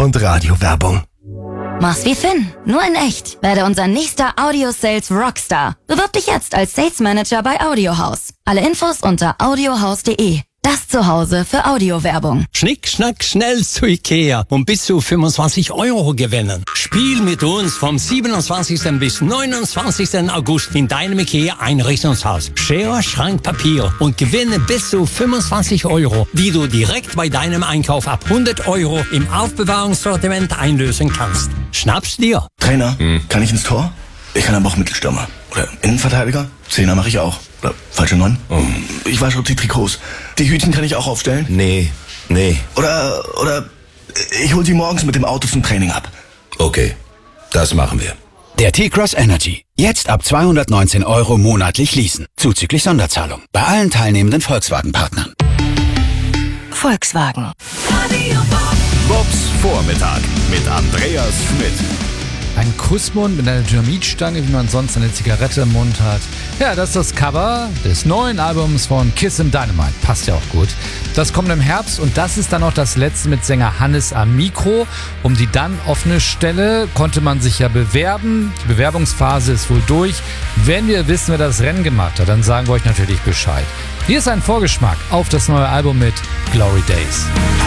und Radiowerbung. Mach's wie Finn, nur in echt. Werde unser nächster Audio-Sales-Rockstar. Bewirb dich jetzt als Sales Manager bei Audiohaus. Alle Infos unter audiohaus.de. Das Zuhause für Audiowerbung. Schnick, schnack, schnell zu Ikea und bis zu 25 € gewinnen. Spiel mit uns vom 27. bis 29. August in deinem Ikea-Einrichtungshaus. Schere, Schrank, Papier und gewinne bis zu 25 €, die du direkt bei deinem Einkauf ab 100 € im Aufbewahrungssortiment einlösen kannst. Schnapp's dir. Trainer, kann ich ins Tor? Ich kann aber auch Mittelstürmer. Oder Innenverteidiger? Zehner mache ich auch. Oder falsche 9? Ich wasche auch die Trikots. Die Hütchen kann ich auch aufstellen? Nee. Oder ich hol die morgens mit dem Auto zum Training ab. Okay, das machen wir. Der T-Cross Energy. Jetzt ab 219 € monatlich leasen. Zuzüglich Sonderzahlung. Bei allen teilnehmenden Volkswagen-Partnern. Volkswagen. Bobs Vormittag mit Andreas Schmidt. Ein Kussmund mit einer Dynamitstange, wie man sonst eine Zigarette im Mund hat. Ja, das ist das Cover des neuen Albums von Kiss 'em Dynamite. Passt ja auch gut. Das kommt im Herbst und das ist dann auch das letzte mit Sänger Hannes am Mikro. Um die dann offene Stelle konnte man sich ja bewerben. Die Bewerbungsphase ist wohl durch. Wenn wir wissen, wer das Rennen gemacht hat, dann sagen wir euch natürlich Bescheid. Hier ist ein Vorgeschmack auf das neue Album mit Glory Days.